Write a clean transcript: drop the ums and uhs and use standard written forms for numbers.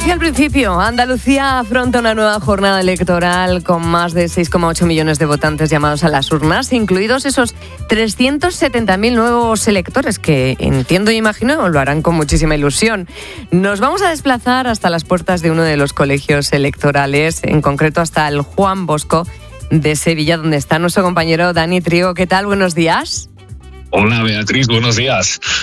decía al principio, Andalucía afronta una nueva jornada electoral con más de 6,8 millones de votantes llamados a las urnas, incluidos esos 370.000 nuevos electores que entiendo y imagino lo harán con muchísima ilusión. Nos vamos a desplazar hasta las puertas de uno de los colegios electorales, en concreto hasta el Juan Bosco de Sevilla, donde está nuestro compañero Dani Trigo. ¿Qué tal? Buenos días. Hola Beatriz, buenos días.